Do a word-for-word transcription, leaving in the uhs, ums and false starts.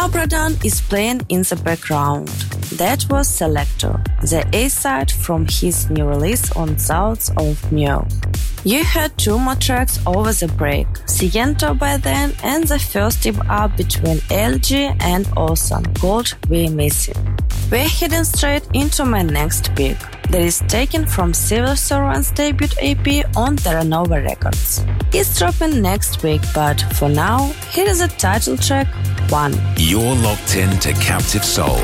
Abradan is playing in the background. That was Selector, the A-side from his new release on South of Meow. You heard two more tracks over the break, Siento by then and the first team up between L G and Awesome called We Missing. We're heading straight into my next pick, that is taken from Civil Servant's debut E P on Terra Nova Records. It's dropping next week, but for now, here is the title track, One. You're locked in to Captive Soul.